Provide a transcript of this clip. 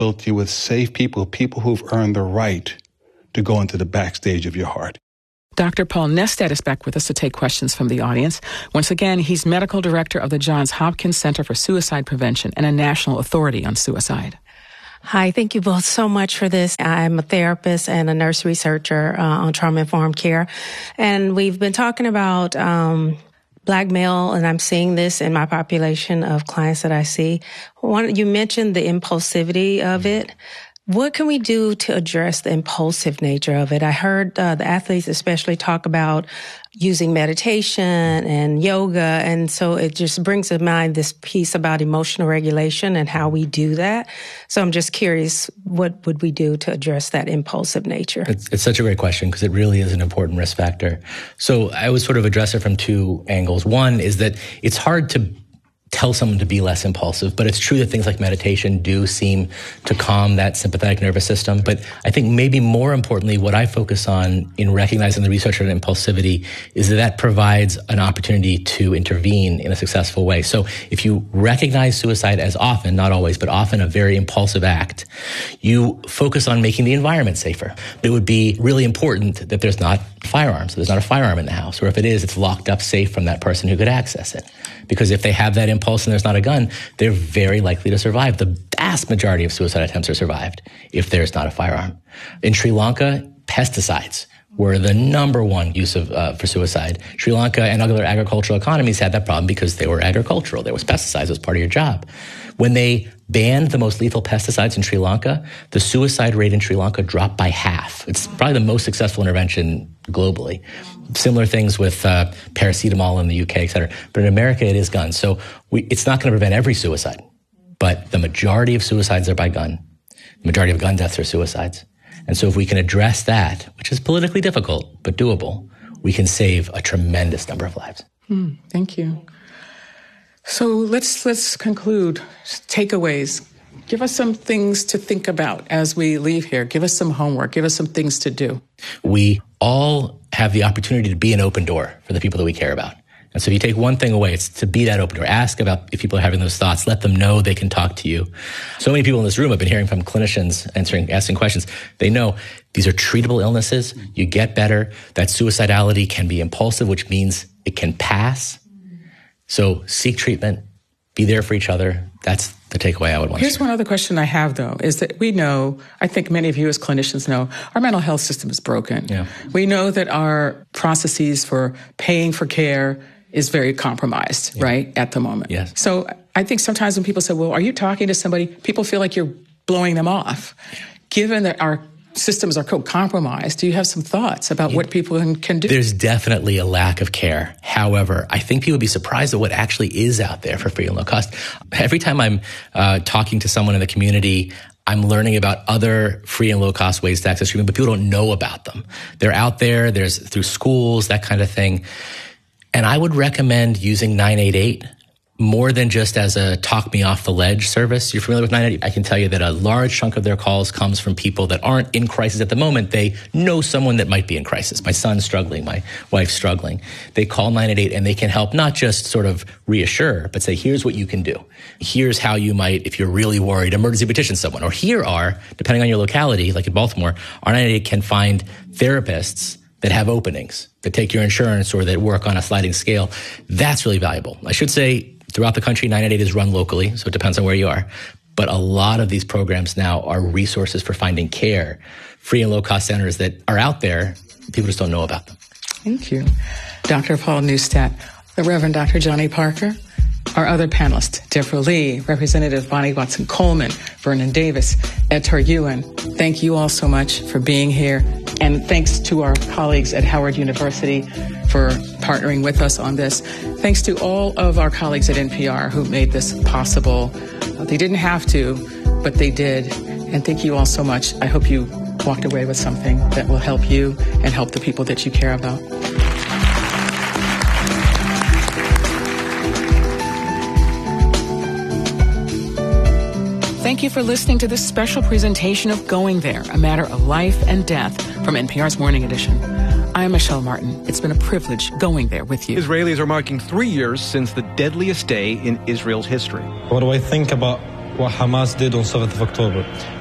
With safe people, people who've earned the right to go into the backstage of your heart. Dr. Paul Nestedt is back with us to take questions from the audience. Once again, he's medical director of the Johns Hopkins Center for Suicide Prevention and a national authority on suicide. Hi, thank you both so much for this. I'm a therapist and a nurse researcher on trauma-informed care. And we've been talking about Black male, and I'm seeing this in my population of clients that I see. You mentioned the impulsivity of it. What can we do to address the impulsive nature of it? I heard the athletes especially talk about using meditation and yoga, and so it just brings to mind this piece about emotional regulation and how we do that. So I'm just curious, what would we do to address that impulsive nature? It's such a great question because it really is an important risk factor. So I would sort of address it from two angles. One is that it's hard to tell someone to be less impulsive, but it's true that things like meditation do seem to calm that sympathetic nervous system. But I think maybe more importantly, what I focus on in recognizing the research on impulsivity is that provides an opportunity to intervene in a successful way. So if you recognize suicide as often, not always, but often a very impulsive act, you focus on making the environment safer. It would be really important that there's not firearms, so there's not a firearm in the house, or if it is, it's locked up safe from that person who could access it. Because if they have that impulse and there's not a gun, they're very likely to survive. The vast majority of suicide attempts are survived if there's not a firearm. In Sri Lanka, pesticides were the number one use of for suicide. Sri Lanka and other agricultural economies had that problem because they were agricultural. There was pesticides as part of your job. When they banned the most lethal pesticides in Sri Lanka, the suicide rate in Sri Lanka dropped by half. It's probably the most successful intervention globally. Similar things with paracetamol in the UK, et cetera. But in America, it is guns. So it's not going to prevent every suicide, but the majority of suicides are by gun. The majority of gun deaths are suicides. And so if we can address that, which is politically difficult, but doable, we can save a tremendous number of lives. Thank you. So let's conclude. Takeaways. Give us some things to think about as we leave here. Give us some homework. Give us some things to do. We all have the opportunity to be an open door for the people that we care about. And so if you take one thing away, it's to be that open door. Ask about if people are having those thoughts. Let them know they can talk to you. So many people in this room have been hearing from clinicians asking questions. They know these are treatable illnesses. You get better. That suicidality can be impulsive, which means it can pass. So seek treatment. Be there for each other. That's the takeaway I would want to share. Here's one other question I have, though, is that we know, I think many of you as clinicians know, our mental health system is broken. Yeah. We know that our processes for paying for care is very compromised, right, at the moment. Yes. So I think sometimes when people say, well, are you talking to somebody, people feel like you're blowing them off. Given that our systems are compromised, do you have some thoughts about what people can do? There's definitely a lack of care. However, I think people would be surprised at what actually is out there for free and low cost. Every time I'm talking to someone in the community, I'm learning about other free and low cost ways to access treatment, but people don't know about them. They're out there. There's through schools, that kind of thing. And I would recommend using 988 more than just as a talk me off the ledge service. You're familiar with 988? I can tell you that a large chunk of their calls comes from people that aren't in crisis at the moment. They know someone that might be in crisis. My son's struggling, my wife's struggling. They call 988 and they can help not just sort of reassure, but say, here's what you can do. Here's how you might, if you're really worried, emergency petition someone. Or here are, depending on your locality, like in Baltimore, our 988 can find therapists that have openings, that take your insurance or that work on a sliding scale. That's really valuable. I should say, throughout the country, 988 is run locally, so it depends on where you are. But a lot of these programs now are resources for finding care, free and low-cost centers that are out there. People just don't know about them. Thank you. Dr. Paul Nestedt, the Reverend Dr. Johnny Parker, our other panelists, Deborah Lee, Representative Bonnie Watson-Coleman, Vernon Davis, Ettore Ewan. Thank you all so much for being here. And thanks to our colleagues at Howard University for partnering with us on this. Thanks to all of our colleagues at NPR who made this possible. They didn't have to, but they did. And thank you all so much. I hope you walked away with something that will help you and help the people that you care about. Thank you for listening to this special presentation of Going There, a matter of life and death from NPR's Morning Edition. I'm Michelle Martin. It's been a privilege going there with you. Israelis are marking 3 years since the deadliest day in Israel's history. What do I think about what Hamas did on 7th of October.